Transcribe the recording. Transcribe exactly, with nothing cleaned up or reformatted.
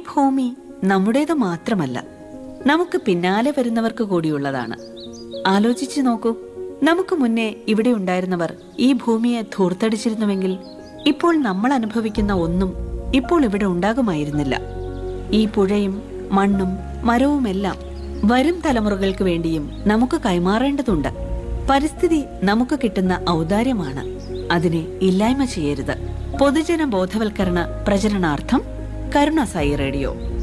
ഭൂമി നമ്മുടേത് മാത്രമല്ല, നമുക്ക് പിന്നാലെ വരുന്നവർക്ക് കൂടിയുള്ളതാണ്. ആലോചിച്ചു നോക്കൂ, നമുക്ക് മുന്നേ ഇവിടെ ഉണ്ടായിരുന്നവർ ഈ ഭൂമിയെ ധൂർത്തടിച്ചിരുന്നുവെങ്കിൽ ഇപ്പോൾ നമ്മൾ അനുഭവിക്കുന്ന ഒന്നും ഇപ്പോൾ ഇവിടെ ഉണ്ടാകുമായിരുന്നില്ല. ഈ പുഴയും മണ്ണും മരവുമെല്ലാം വരും തലമുറകൾക്ക് വേണ്ടിയും നമുക്ക് കൈമാറേണ്ടതുണ്ട്. പരിസ്ഥിതി നമുക്ക് കിട്ടുന്ന ഔദാര്യമാണ്, അതിനെ ഇല്ലായ്മ ചെയ്യരുത്. പൊതുജന ബോധവൽക്കരണ പ്രചരണാർത്ഥം കരുണ സായി റേഡിയോ.